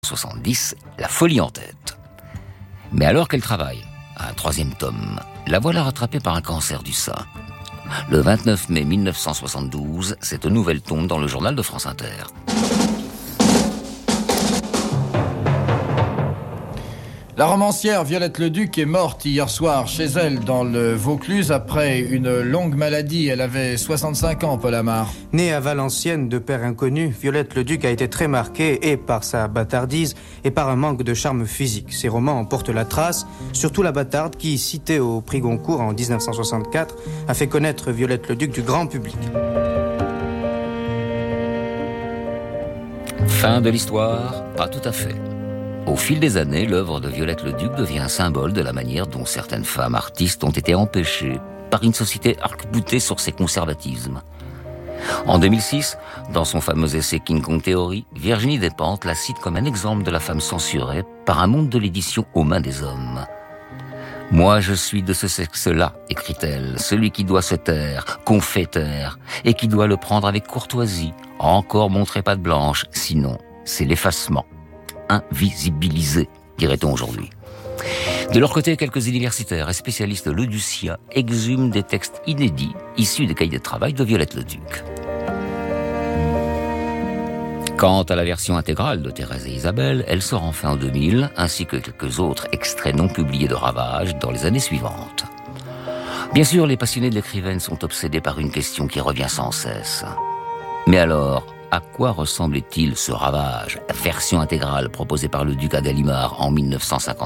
1970, La folie en tête. Mais alors qu'elle travaille à un 3e tome, la voilà rattrapée par un cancer du sein. Le 29 mai 1972, cette nouvelle tombe dans le journal de France Inter. La romancière Violette Leduc est morte hier soir chez elle dans le Vaucluse après une longue maladie. Elle avait 65 ans, Paul Amar. Née à Valenciennes de père inconnu, Violette Leduc a été très marquée et par sa bâtardise et par un manque de charme physique. Ses romans en portent la trace, surtout La Bâtarde qui, citée au prix Goncourt en 1964, a fait connaître Violette Leduc du grand public. Fin de l'histoire? Pas tout à fait. Au fil des années, l'œuvre de Violette Leduc devient un symbole de la manière dont certaines femmes artistes ont été empêchées par une société arc-boutée sur ses conservatismes. En 2006, dans son fameux essai King Kong Theory, Virginie Despentes la cite comme un exemple de la femme censurée par un monde de l'édition aux mains des hommes. « Moi, je suis de ce sexe-là, écrit-elle, celui qui doit se taire, qu'on fait taire, et qui doit le prendre avec courtoisie. Encore montrez pas de blanche, sinon c'est l'effacement. Invisibilisé, dirait-on aujourd'hui. » De leur côté, quelques universitaires et spécialistes de l'Oducia exhument des textes inédits issus des cahiers de travail de Violette Leduc. Quant à la version intégrale de Thérèse et Isabelle, elle sort enfin en 2000, ainsi que quelques autres extraits non publiés de Ravage dans les années suivantes. Bien sûr, les passionnés de l'écrivaine sont obsédés par une question qui revient sans cesse. Mais alors, à quoi ressemblait-il ce Ravage, version intégrale proposée par le duc à Gallimard en 1954 ?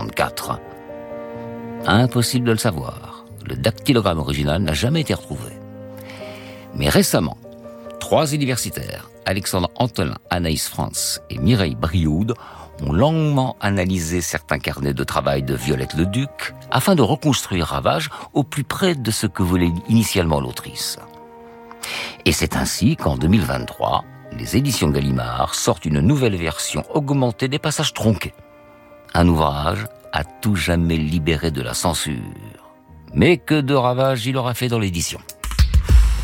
Impossible de le savoir. Le dactylogramme original n'a jamais été retrouvé. Mais récemment, 3 universitaires, Alexandre Antolin, Anaïs Frantz et Mireille Brioude, ont longuement analysé certains carnets de travail de Violette Leduc afin de reconstruire Ravage au plus près de ce que voulait initialement l'autrice. Et c'est ainsi qu'en 2023, les éditions Gallimard sortent une nouvelle version augmentée des passages tronqués. Un ouvrage à tout jamais libéré de la censure. Mais que de ravages il aura fait dans l'édition.